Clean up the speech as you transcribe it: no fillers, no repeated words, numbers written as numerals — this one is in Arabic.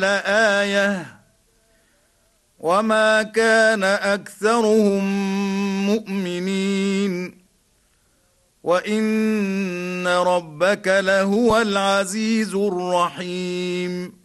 لآية وما كان أكثرهم مؤمنين وإن ربك لهو العزيز الرحيم.